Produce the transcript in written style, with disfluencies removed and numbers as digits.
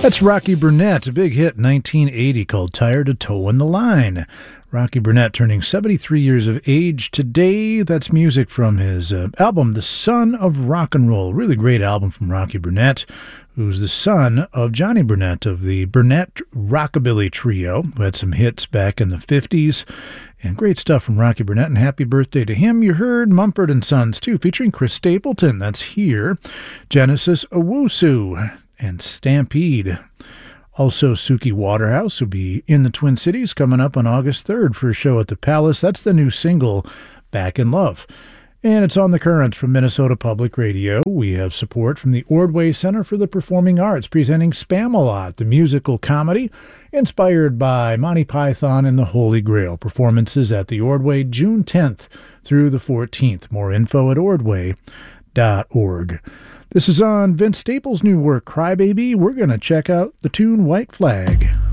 That's Rocky Burnett, a big hit 1980 called Tired of Towing the Line. Rocky Burnett turning 73 years of age today. That's music from his album, The Son of Rock and Roll. Really great album from Rocky Burnett, who's the son of Johnny Burnett of the Burnett Rockabilly Trio, who had some hits back in the 50s. And great stuff from Rocky Burnett, and happy birthday to him. You heard Mumford & Sons, too, featuring Chris Stapleton. That's Here. Genesis Owusu and Stampede. Also, Suki Waterhouse will be in the Twin Cities coming up on August 3rd for a show at the Palace. That's the new single, Back in Love. And it's on the current from Minnesota Public Radio. We have support from the Ordway Center for the Performing Arts, presenting Spam-A-Lot, the musical comedy inspired by Monty Python and the Holy Grail. Performances at the Ordway June 10th through the 14th. More info at ordway.org. This is on Vince Staples' new work, Crybaby. We're going to check out the tune White Flag.